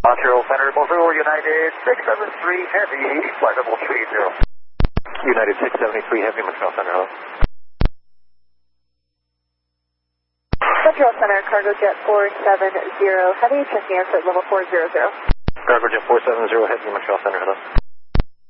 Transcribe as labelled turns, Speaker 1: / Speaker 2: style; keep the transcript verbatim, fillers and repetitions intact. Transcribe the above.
Speaker 1: Montreal Center, Bonjour, United six seven three Heavy, flight level three zero. United six seventy-three Heavy, Montreal Center, hello.
Speaker 2: Montreal Center, Cargo Jet four seven zero Heavy, checking in for level four zero zero.
Speaker 1: Cargo Jet four seven zero Heavy, Montreal Center, hello.